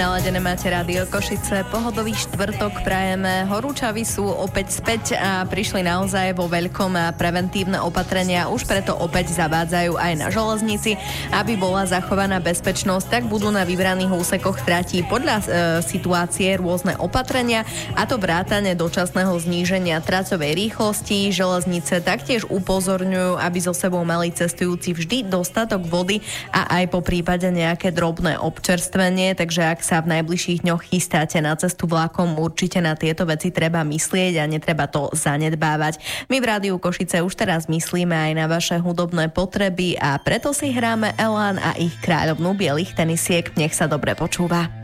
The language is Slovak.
Naladené máte Rádio Košice, pohodový štvrtok prajeme. Horúčavy sú opäť späť a prišli naozaj vo veľkom a preventívne opatrenia. Už preto opäť zavádzajú aj na železnici. Aby bola zachovaná bezpečnosť, tak budú na vybraných úsekoch tratí podľa situácie rôzne opatrenia, a to vrátane dočasného zníženia tracovej rýchlosti. Železnice taktiež upozorňujú, aby so sebou mali cestujúci vždy dostatok vody a aj po prípade nejaké drobné občerstvenie, takže ak sa v najbližších dňoch chystáte na cestu vlakom, určite na tieto veci treba myslieť a netreba to zanedbávať. My v Rádiu Košice už teraz myslíme aj na vaše hudobné potreby a preto si hráme Elán a ich Kráľovnú bielých tenisiek. Nech sa dobre počúva.